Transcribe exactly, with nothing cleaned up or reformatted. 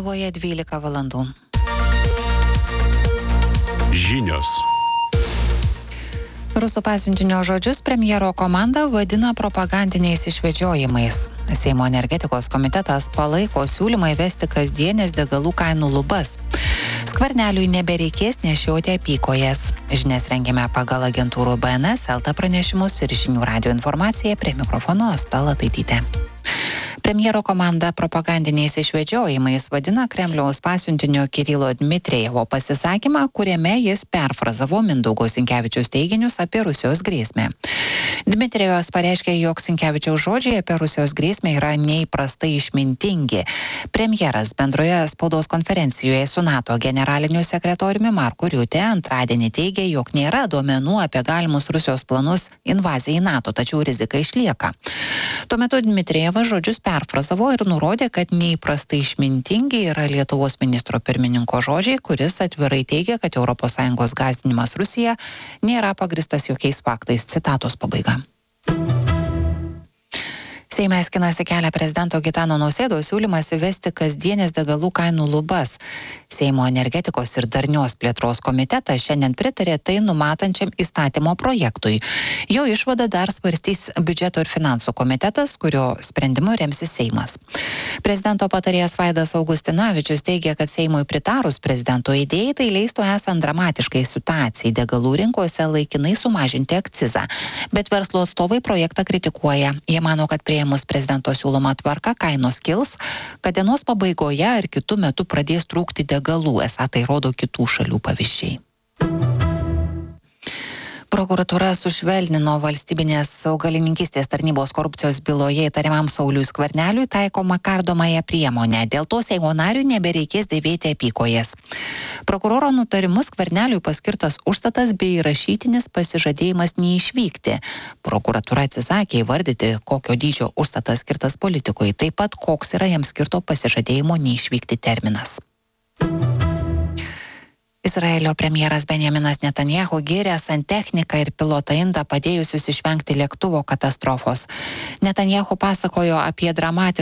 Lietuvoje dvylika valandų. Žinios. Rusų pasiuntinio žodžius premjero komanda vadina propagandiniais išvedžiojimais. Seimo energetikos komitetas palaiko siūlymą įvesti kasdienės degalų kainų lubas. Skverneliui nebereikės nešioti apykojes. Žinias rengiame pagal agentūrų B N S, L T pranešimus ir žinių radijo informaciją. Prie mikrofono Asta Lataitytė. Premjero komanda propagandiniais išvedžiojimais vadina Kremliaus pasiuntinio Kirilo Dmitrijevo pasisakymą, kuriame jis perfrazavo Mindaugo Sinkevičiaus teiginius apie Rusijos grėsmę. Dmitrijevas pareiškė, jog Sinkevičiaus žodžiai apie Rusijos grėsmę yra neįprastai išmintingi. Premjeras bendroje spaudos konferencijoje su NATO generaliniu sekretoriumi Marku Riute antradienį teigė, jog nėra duomenų apie galimus Rusijos planus invazijai į NATO, tačiau rizika išlieka. Tuo metu Dmitrijevas žodžius perfrazavo ir nurodė, kad neįprastai išmintingi yra Lietuvos ministro pirmininko žodžiai, kuris atvirai teigia, kad Europos Sąjungos gąsdinimas Rusija nėra pagristas jokiais faktais. Citatos pabaiga. Seime skinasi kelią prezidento Gitano Nausėdos siūlymas įvesti kasdienės degalų kainų lubas. Seimo energetikos ir darnios plėtros komitetas šiandien pritarė tai numatančiam įstatymo projektui. Jo išvadą dar svarstys biudžeto ir finansų komitetas, kurio sprendimu remsis Seimas. Prezidento patarėjas Vaidas Augustinavičius teigia, kad Seimui pritarus prezidento idėjai, tai leistų esant dramatiškai situacijai degalų rinkose laikinai sumažinti akcizą. Bet verslo atstovai projektą kritikuoja. Jie mano, kad prie mus prezidento siūloma tvarka kainos kils, kad dienos pabaigoje ar kitų metų pradės trūkti degalų, esą tai rodo kitų šalių pavyzdžiai. Prokuratūra sušvelnino valstybinės augalininkystės tarnybos korupcijos byloje įtariamam Sauliui Skverneliui taikomą kardomąją priemonę. Dėl to Seimo nariui nebereikės dėvėti apykojes. Prokuroro nutarimu Skverneliui paskirtas užstatas bei rašytinis pasižadėjimas neišvykti. Prokuratūra atsisakė įvardyti, kokio dydžio užstatas skirtas politikui, taip pat koks yra jam skirto pasižadėjimo neišvykti terminas. Izraelio premjeras Benjaminas Netanjahu gyrė santechniką ir pilotą indą padėjusius išvengti lėktuvo katastrofos. Netanjahu pasakojo apie dramatišką